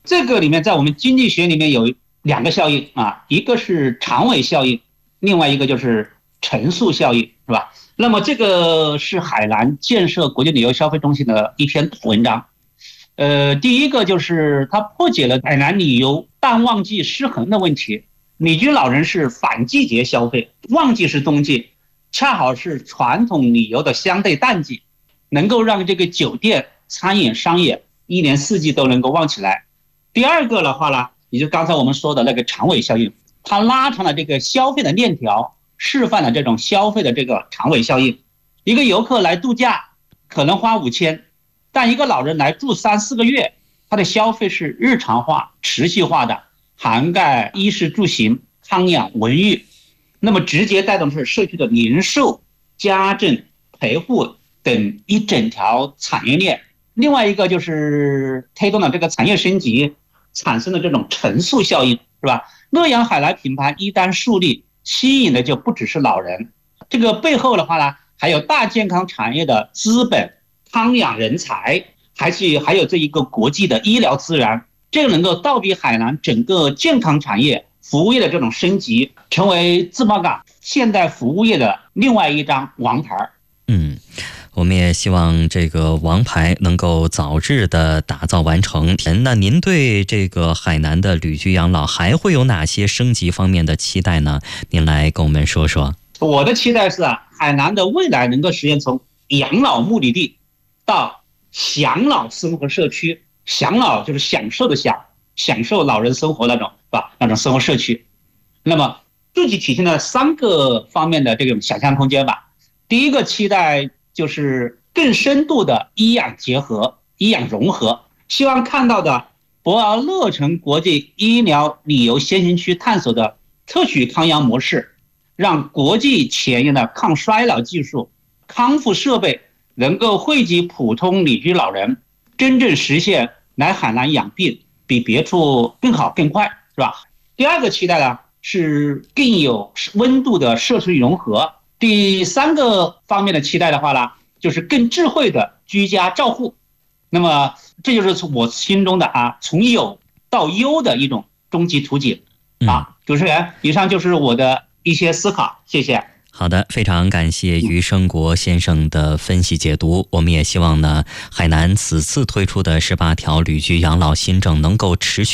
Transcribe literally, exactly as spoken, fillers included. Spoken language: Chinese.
这个里面在我们经济学里面有两个效应啊，一个是长尾效应，另外一个就是乘数效应，是吧？那么这个是海南建设国际旅游消费中心的一篇文章。呃，第一个就是它破解了海南旅游淡旺季失衡的问题。旅居老人是反季节消费，旺季是冬季，恰好是传统旅游的相对淡季，能够让这个酒店、餐饮、商业一年四季都能够旺起来。第二个的话呢，也就刚才我们说的那个长尾效应，它拉长了这个消费的链条，示范了这种消费的这个长尾效应。一个游客来度假可能花五千，但一个老人来住三四个月，他的消费是日常化、持续化的，涵盖衣食住行、康养、文娱，那么直接带动是社区的零售、家政、陪护等一整条产业链。另外一个就是推动了这个产业升级，产生的这种乘数效应，是吧？乐阳海南品牌一旦树立，吸引的就不只是老人，这个背后的话呢，还有大健康产业的资本、康养人才，还是还有这一个国际的医疗资源，这个能够倒逼海南整个健康产业、服务业的这种升级，成为自贸港现代服务业的另外一张王牌。 嗯。我们也希望这个王牌能够早日的打造完成。那您对这个海南的旅居养老还会有哪些升级方面的期待呢？您来跟我们说说。 我的期待是啊，海南的未来能够实现从养老目的地到享老生活社区。享老就是享受的享，享受老人生活那种，是吧？那种生活社区。那么具体体现了三个方面的这种想象空间吧。第一个期待就是更深度的医养结合、医养融合，希望看到的博鳌乐城国际医疗旅游先行区探索的特许康养模式，让国际前沿的抗衰老技术、康复设备能够惠及普通旅居老人，真正实现来海南养病比别处更好更快，是吧？第二个期待呢是更有温度的社区融合。第三个方面的期待的话呢，就是更智慧的居家照护。那么这就是我心中的啊，从有到优的一种终极图景啊。主持人，以上就是我的一些思考，谢谢。 好的，非常感谢余生国先生的分析解读。我们也希望呢，海南此次推出的十八条旅居养老新政能够持续